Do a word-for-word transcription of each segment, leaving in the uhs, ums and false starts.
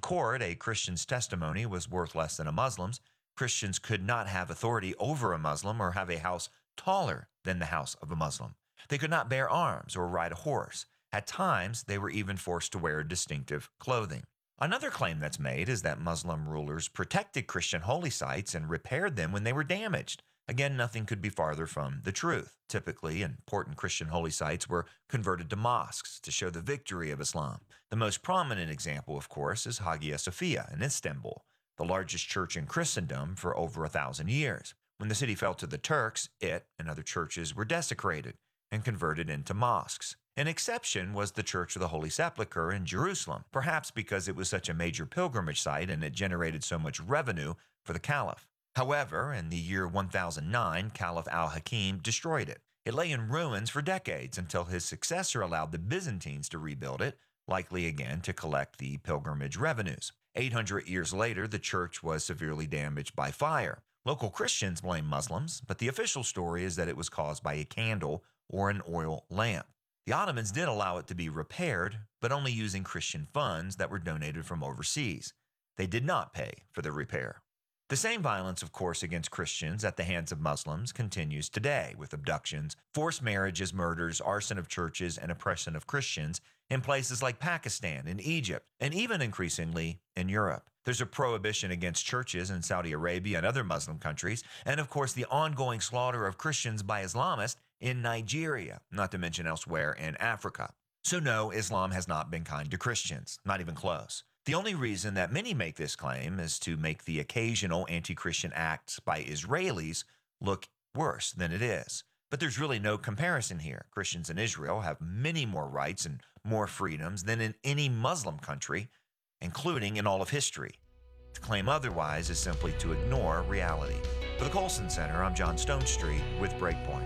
court, a Christian's testimony was worth less than a Muslim's. Christians could not have authority over a Muslim or have a house taller than the house of a Muslim. They could not bear arms or ride a horse. At times, they were even forced to wear distinctive clothing. Another claim that's made is that Muslim rulers protected Christian holy sites and repaired them when they were damaged. Again, nothing could be farther from the truth. Typically, important Christian holy sites were converted to mosques to show the victory of Islam. The most prominent example, of course, is Hagia Sophia in Istanbul, the largest church in Christendom for over a thousand years. When the city fell to the Turks, it and other churches were desecrated and converted into mosques. An exception was the Church of the Holy Sepulchre in Jerusalem, perhaps because it was such a major pilgrimage site and it generated so much revenue for the Caliph. However, in the year one thousand nine, Caliph al-Hakim destroyed it. It lay in ruins for decades until his successor allowed the Byzantines to rebuild it, likely again to collect the pilgrimage revenues. eight hundred years later, the church was severely damaged by fire. Local Christians blame Muslims, but the official story is that it was caused by a candle or an oil lamp. The Ottomans did allow it to be repaired, but only using Christian funds that were donated from overseas. They did not pay for the repair. The same violence, of course, against Christians at the hands of Muslims continues today, with abductions, forced marriages, murders, arson of churches, and oppression of Christians in places like Pakistan and Egypt, and even increasingly in Europe. There's a prohibition against churches in Saudi Arabia and other Muslim countries, and of course the ongoing slaughter of Christians by Islamists in Nigeria, not to mention elsewhere in Africa. So no, Islam has not been kind to Christians, not even close. The only reason that many make this claim is to make the occasional anti-Christian acts by Israelis look worse than it is. But there's really no comparison here. Christians in Israel have many more rights and more freedoms than in any Muslim country, including in all of history. To claim otherwise is simply to ignore reality. For the Colson Center, I'm John Stonestreet with Breakpoint.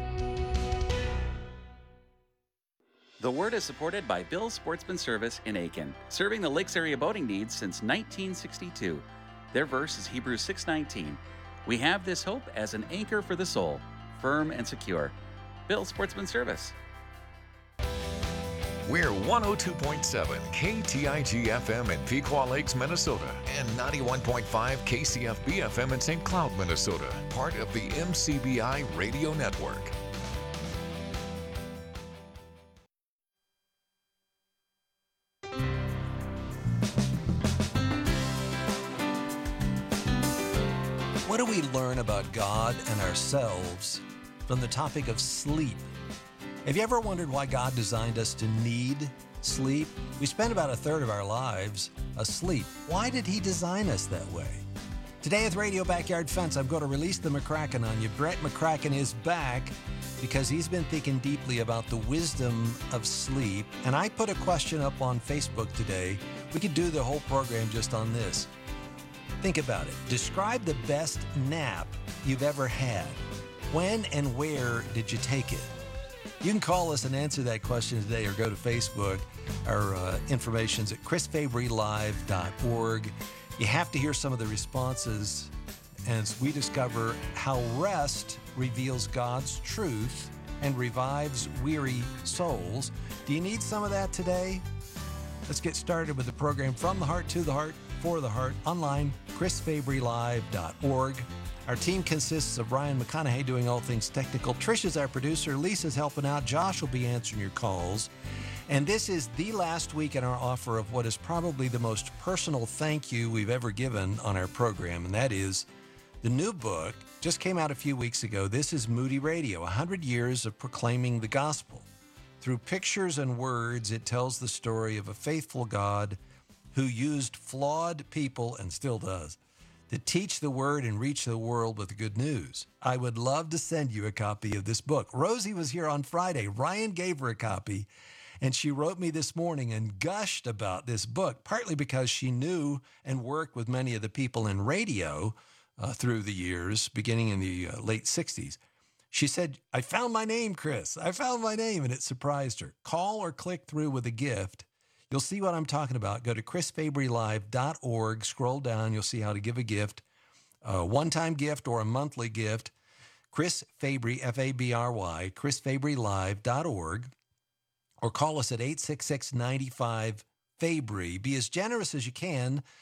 The Word is supported by Bill's Sportsman Service in Aiken, serving the Lakes area boating needs since nineteen sixty-two. Their verse is Hebrews six nineteen. We have this hope as an anchor for the soul, firm and secure. Bill's Sportsman Service. We're one oh two point seven K T I G F M in Pequot Lakes, Minnesota, and ninety-one point five K C F B F M in Saint Cloud, Minnesota, part of the M C B I Radio Network. What do we learn about God and ourselves from the topic of sleep? Have you ever wondered why God designed us to need sleep? We spend about a third of our lives asleep. Why did he design us that way? Today with Radio Backyard Fence, I'm going to release the McCracken on you. Brett McCracken is back because he's been thinking deeply about the wisdom of sleep. And I put a question up on Facebook today. We could do the whole program just on this. Think about it. Describe the best nap you've ever had. When and where did you take it? You can call us and answer that question today or go to Facebook. Our uh, information's at chris fabry live dot org. You have to hear some of the responses as we discover how rest reveals God's truth and revives weary souls. Do you need some of that today? Let's get started with the program From the Heart to the Heart, for the Heart, online, chris fabry live dot org. Our team consists of Ryan McConaughey doing all things technical. Trish is our producer. Lisa's helping out. Josh will be answering your calls. And this is the last week in our offer of what is probably the most personal thank you we've ever given on our program, and that is the new book. Just came out a few weeks ago. This is Moody Radio, one hundred years of proclaiming the gospel. Through pictures and words, it tells the story of a faithful God who used flawed people, and still does, to teach the word and reach the world with good news. I would love to send you a copy of this book. Rosie was here on Friday. Ryan gave her a copy, and she wrote me this morning and gushed about this book, partly because she knew and worked with many of the people in radio uh, through the years, beginning in the uh, late sixties. She said, I found my name, Chris. I found my name, and it surprised her. Call or click through with a gift. You'll see what I'm talking about. Go to chris fabry live dot org. Scroll down. You'll see how to give a gift, a one-time gift or a monthly gift. Chris Fabry, F A B R Y, chris fabry live dot org. Or call us at eight six six, nine five, Fabry. Be as generous as you can